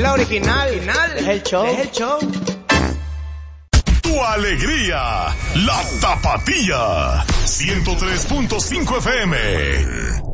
la original. Es el show. Tu alegría, la Tapatía, 103.5 FM.